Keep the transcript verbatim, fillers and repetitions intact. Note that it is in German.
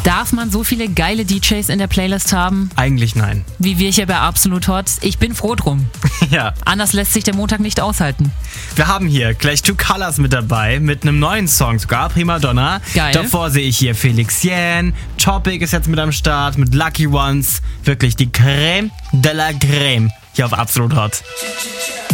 Darf man so viele geile D Js in der Playlist haben? Eigentlich nein. Wie wir hier bei Absolut Hot. Ich bin froh drum. Ja. Anders lässt sich der Montag nicht aushalten. Wir haben hier gleich Two Colors mit dabei, mit einem neuen Song sogar, Prima Donna. Geil. Davor sehe ich hier Felix Jähn, Topic ist jetzt mit am Start, mit Lucky Ones. Wirklich die Creme de la Creme hier auf Absolut Hot.